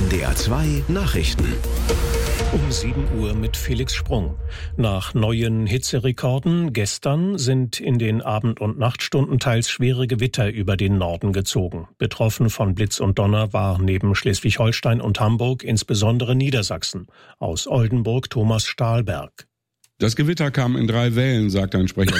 NDR 2 Nachrichten. Um 7 Uhr mit Felix Sprung. Nach neuen Hitzerekorden gestern sind in den Abend- und Nachtstunden teils schwere Gewitter über den Norden gezogen. Betroffen von Blitz und Donner war neben Schleswig-Holstein und Hamburg insbesondere Niedersachsen. Aus Oldenburg Thomas Stahlberg. Das Gewitter kam in 3 Wellen, sagt ein Sprecher